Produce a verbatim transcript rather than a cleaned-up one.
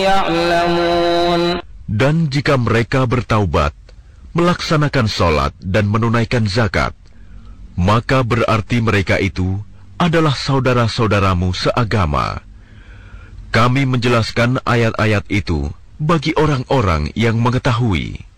يعلمون. Dan jika mereka bertaubat, melaksanakan sholat dan menunaikan zakat, maka berarti mereka itu adalah saudara-saudaramu seagama. Kami menjelaskan ayat-ayat itu bagi orang-orang yang mengetahui.